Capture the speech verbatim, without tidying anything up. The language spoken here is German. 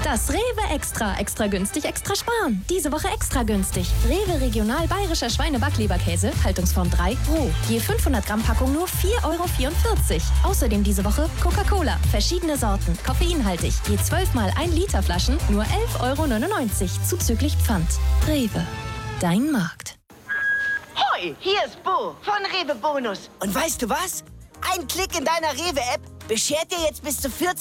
Das Rewe Extra. Extra günstig, extra sparen. Diese Woche extra günstig. Rewe Regional Bayerischer Schweine-Backleberkäse, Haltungsform drei, roh. Je fünfhundert Gramm Packung nur vier Euro vierundvierzig. Außerdem diese Woche Coca-Cola. Verschiedene Sorten. Koffeinhaltig. Je zwölf mal ein Liter Flaschen nur elf Euro neunundneunzig. Zuzüglich Pfand. Rewe. Dein Markt. Hoi, hier ist Bo von Rewe Bonus. Und weißt du was? Ein Klick in deiner Rewe-App beschert dir jetzt bis zu vierzig